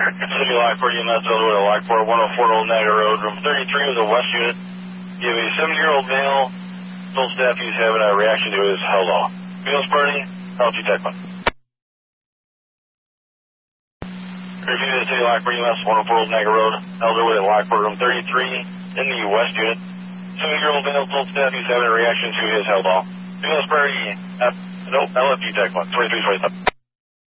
City Lockport EMS, Elderwood at Lockport, 104 Old Niagara Road, room 33 was a West unit. You have a 70-year-old male, told staff he's having a reaction to his hello. Meals party, LG Tech 1. Review the City Lockport EMS, 104 Old Niagara Road, Elderwood at Lockport, room 33 in the West unit. 70-year-old male told staff he's having a reaction to his hello. Meals party, LFG Tech 1, 2327.